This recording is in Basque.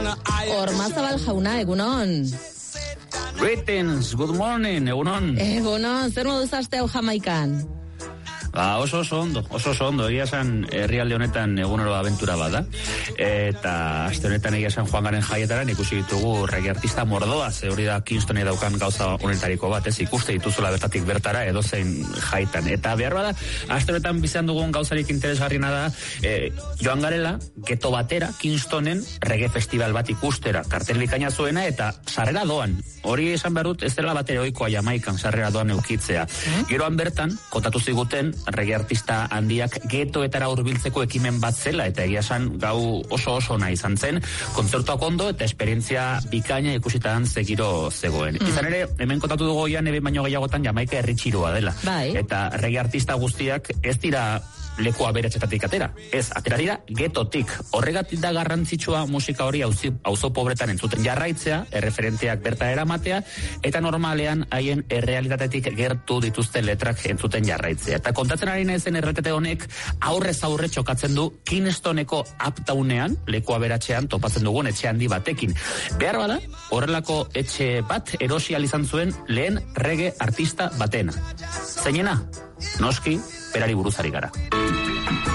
Ormazabal jauna, egunon. Greetings, good morning, egunon. Egunon, zer moduz aste hau Jamaikan? Oso ondo, egia esan herrialde honetan egunero abentura bada. Eta aste honetan egia esan joan garen jaietaran ikusi ditugu reggae artista mordoa, ze hori da Kingstone daukan gauza honetariko bat, ez ikuste dituzula bertatik bertara edozein jaitan. Eta behar bada, aste honetan bizian dugun gauzarik interesgarriena da, joan garela, geto batera, Kingstoneen reggae festival bat ikustera, kartel bikaina zuena, eta sarrera doan. Hori esan behar dut, ez dela batera ohikoa Jamaikan sarrera doan eukitzea. Geroan bertan, kontatu ziguten, reggae artista handiak getoetara hurbiltzeko ekimen bat zela, eta egia esan gau oso ona izan zen, kontzertuak ondo eta esperientzia bikaina ikusitan zegiro zegoen. Izan ere, hemen kontatu dugu oian, ebe baino gehiagotan Jamaika herri txiroa dela. Bai. Eta reggae artista guztiak ez dira leku aberetsetatik atera. Ez, atera dira getotik. Horregatik da garrantzitsua musika hori auzo pobretan entzuten jarraitzea, erreferenteak berta eramatea, eta normalean haien errealitatetik gertu dituzten letrak entzuten jarraitzea. Eta kontatzen ari naizen errealitate honek aurrez aurre txokatzen du Kingstoneko uptownean, leku aberatzean topatzen dugun etxe handi batekin. Behar bada, horrelako etxe bat erosi izan zuen lehen reggae artista batena. Zeinena? Noski, berari buruzari gara.